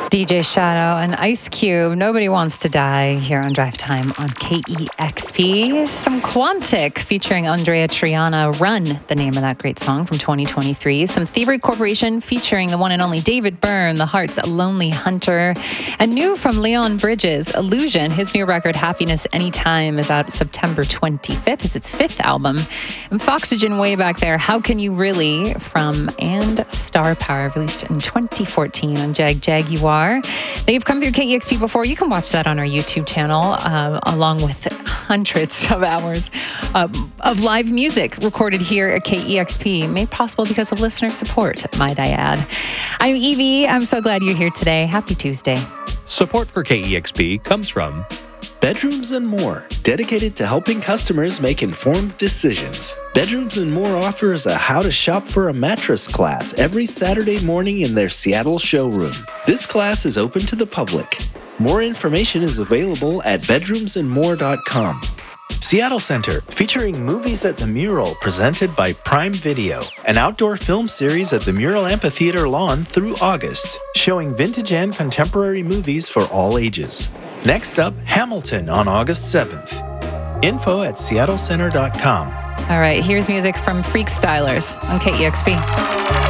DJ Shadow and Ice Cube. Nobody Wants to Die here on Drive Time on KEXP. Some Quantic featuring Andrea Triana, Run, the name of that great song from 2023. Some Thievery Corporation featuring the one and only David Byrne, The Heart's Lonely Hunter. And new from Leon Bridges, Illusion. His new record, Happiness Anytime, is out September 25th. It's its fifth album. And Foxygen way back there, How Can You Really, from And Star Power, released in 2014 on Jaguar. They've come through KEXP before. You can watch that on our YouTube channel, along with hundreds of hours of live music recorded here at KEXP, made possible because of listener support, might I add. I'm Evie. I'm so glad you're here today. Happy Tuesday. Support for KEXP comes from Bedrooms and More, dedicated to helping customers make informed decisions. Bedrooms and More offers a How to Shop for a Mattress class every Saturday morning in their Seattle showroom. This class is open to the public. More information is available at bedroomsandmore.com. Seattle Center, featuring Movies at the Mural, presented by Prime Video, an outdoor film series at the Mural Amphitheater lawn through August, showing vintage and contemporary movies for all ages. Next up, Hamilton on August 7th. Info at seattlecenter.com. All right, here's music from Freak Stylers on KEXP.